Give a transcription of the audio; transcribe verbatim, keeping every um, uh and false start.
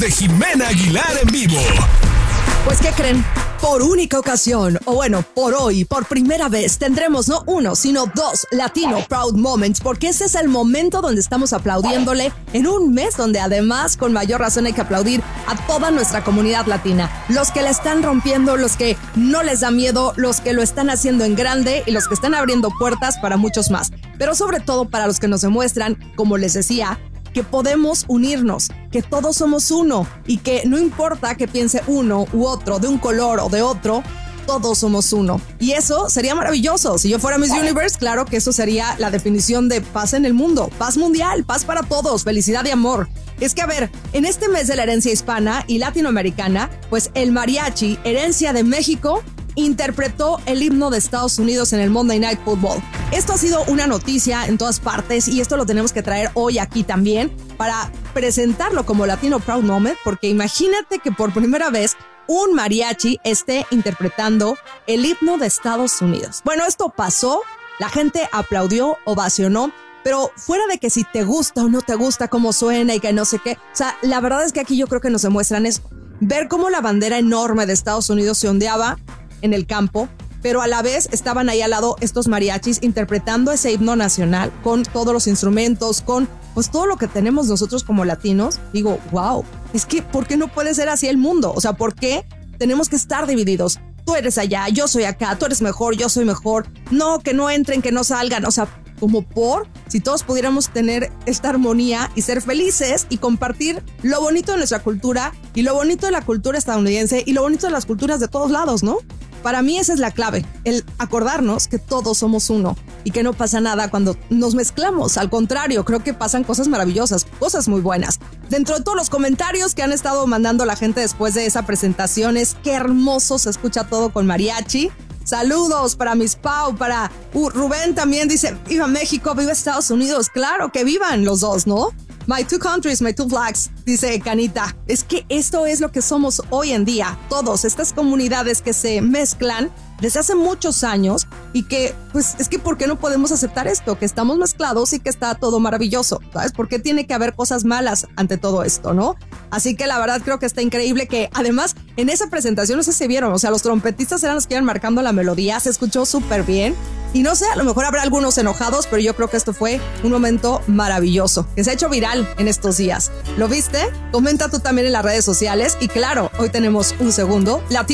de Jimena Aguilar en vivo. Pues, ¿qué creen? Por única ocasión, o bueno, por hoy, por primera vez, tendremos no uno, sino dos Latino Proud Moments, porque ese es el momento donde estamos aplaudiéndole en un mes donde además, con mayor razón, hay que aplaudir a toda nuestra comunidad latina. Los que la están rompiendo, los que no les da miedo, los que lo están haciendo en grande y los que están abriendo puertas para muchos más. Pero sobre todo para los que nos demuestran, como les decía, que podemos unirnos, que todos somos uno y que no importa que piense uno u otro, de un color o de otro, todos somos uno. Y eso sería maravilloso. Si yo fuera Miss Universe, claro que eso sería la definición de paz en el mundo, paz mundial, paz para todos, felicidad y amor. Es que, a ver, en este mes de la herencia hispana y latinoamericana, pues el mariachi, herencia de México, interpretó el himno de Estados Unidos en el Monday Night Football. Esto ha sido una noticia en todas partes y esto lo tenemos que traer hoy aquí también para presentarlo como Latino Proud Moment, porque imagínate que por primera vez un mariachi esté interpretando el himno de Estados Unidos. Bueno, esto pasó, la gente aplaudió, ovacionó, pero fuera de que si te gusta o no te gusta cómo suena y que no sé qué, o sea, la verdad es que aquí yo creo que nos demuestran eso. Ver cómo la bandera enorme de Estados Unidos se ondeaba en el campo, pero a la vez estaban ahí al lado estos mariachis interpretando ese himno nacional con todos los instrumentos, con pues todo lo que tenemos nosotros como latinos. Digo, wow, es que ¿por qué no puede ser así el mundo? O sea, ¿por qué tenemos que estar divididos? Tú eres allá, yo soy acá, tú eres mejor, yo soy mejor. No, que no entren, que no salgan. O sea, como por si todos pudiéramos tener esta armonía y ser felices y compartir lo bonito de nuestra cultura y lo bonito de la cultura estadounidense y lo bonito de las culturas de todos lados, ¿no? Para mí esa es la clave, el acordarnos que todos somos uno y que no pasa nada cuando nos mezclamos. Al contrario, creo que pasan cosas maravillosas, cosas muy buenas. Dentro de todos los comentarios que han estado mandando la gente después de esa presentación, es qué hermoso se escucha todo con mariachi. Saludos para Miss Pau, para uh, Rubén también dice, viva México, viva Estados Unidos. Claro que vivan los dos, ¿no? My two countries, my two flags, dice Canita. Es que esto es lo que somos hoy en día. Todos, estas comunidades que se mezclan desde hace muchos años y que, pues, es que ¿por qué no podemos aceptar esto? Que estamos mezclados y que está todo maravilloso, ¿sabes? ¿Por qué tiene que haber cosas malas ante todo esto, no? Así que la verdad creo que está increíble que, además, en esa presentación, no sé si vieron, o sea, los trompetistas eran los que iban marcando la melodía, se escuchó súper bien. Y no sé, a lo mejor habrá algunos enojados, pero yo creo que esto fue un momento maravilloso, que se ha hecho viral en estos días. ¿Lo viste? Comenta tú también en las redes sociales. Y claro, hoy tenemos un segundo Latino